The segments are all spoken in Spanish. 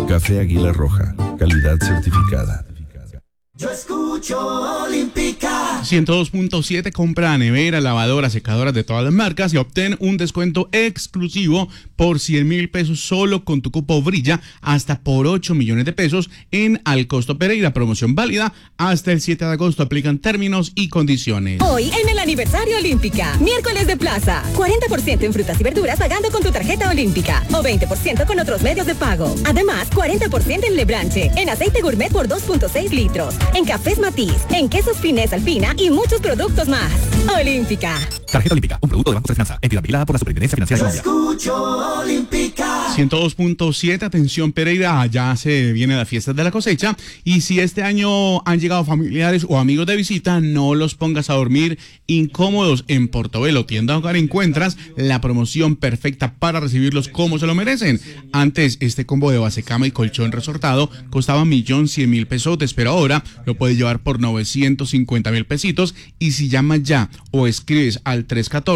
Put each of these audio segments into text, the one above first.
Café Águila Roja, calidad certificada. Yo escucho Olímpica. 102.7, compra nevera, lavadora, secadoras de todas las marcas y obtén un descuento exclusivo por 100.000 pesos solo con tu cupo Brilla, hasta por 8 millones de pesos en Al Costo Pereira. Promoción válida hasta el 7 de agosto. Aplican términos y condiciones. Hoy en el aniversario Olímpica, miércoles de plaza, 40% en frutas y verduras pagando con tu tarjeta Olímpica o 20% con otros medios de pago. Además, 40% en Lebranche, en aceite gourmet por 2.6 litros. En cafés Matiz, en quesos Finés Alpina y muchos productos más. Olímpica. Tarjeta Olímpica, un producto de Banco de Finanza, entidad vigilada por la Superintendencia Financiera de Colombia. Escucho Olímpica. 102.7, atención Pereira, ya se viene la fiesta de la cosecha y si este año han llegado familiares o amigos de visita, no los pongas a dormir incómodos. En Portobelo, tienda Hogar, encuentras la promoción perfecta para recibirlos como se lo merecen. Antes, este combo de base cama y colchón resortado costaba 1.100.000 pesos, pero ahora lo puedes llevar por 950.000 pesitos y si llamas ya o escribes al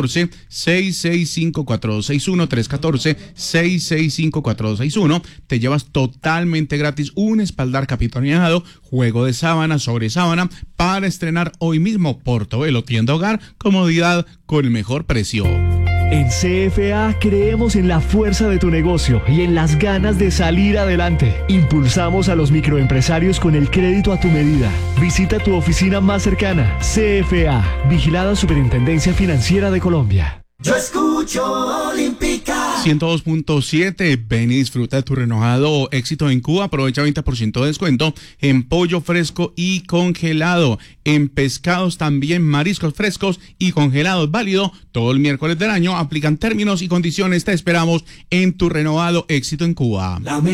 314-665-4261, 314-665-4261, te llevas totalmente gratis un espaldar capitaneado, juego de sábana sobre sábana para estrenar hoy mismo. Portobelo, tienda Hogar, comodidad con el mejor precio. En CFA creemos en la fuerza de tu negocio y en las ganas de salir adelante. Impulsamos a los microempresarios con el crédito a tu medida. Visita tu oficina más cercana. CFA, vigilada Superintendencia Financiera de Colombia. Yo escucho Olímpica. 102.7, ven y disfruta de tu renovado Éxito en Cuba. Aprovecha 20% de descuento en pollo fresco y congelado. En pescados también, mariscos frescos y congelados. Válido todo el miércoles del año. Aplican términos y condiciones. Te esperamos en tu renovado Éxito en Cuba.